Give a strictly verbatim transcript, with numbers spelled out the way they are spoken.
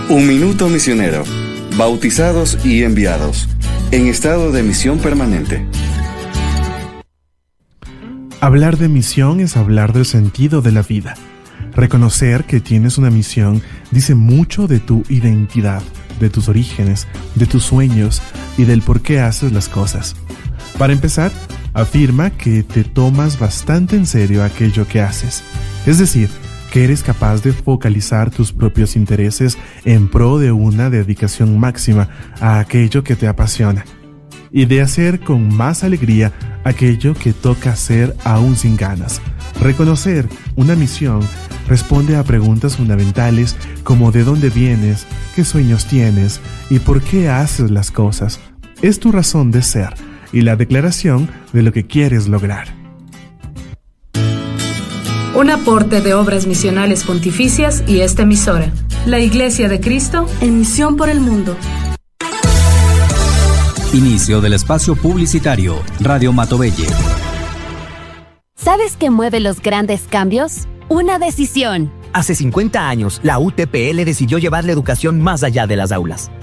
Un minuto misionero. Bautizados y enviados. En estado de misión permanente. Hablar de misión es hablar del sentido de la vida. Reconocer que tienes una misión dice mucho de tu identidad, de tus orígenes, de tus sueños y del por qué haces las cosas. Para empezar, afirma que te tomas bastante en serio aquello que haces. Es decir, que eres capaz de focalizar tus propios intereses en pro de una dedicación máxima a aquello que te apasiona y de hacer con más alegría aquello que toca hacer aún sin ganas. Reconocer una misión responde a preguntas fundamentales como de dónde vienes, qué sueños tienes y por qué haces las cosas. Es tu razón de ser y la declaración de lo que quieres lograr. Un aporte de Obras Misionales Pontificias y esta emisora, la Iglesia de Cristo en Misión por el Mundo. Inicio del espacio publicitario, Radio Matobelle. ¿Sabes qué mueve los grandes cambios? Una decisión. Hace cincuenta años, la U T P L decidió llevar la educación más allá de las aulas.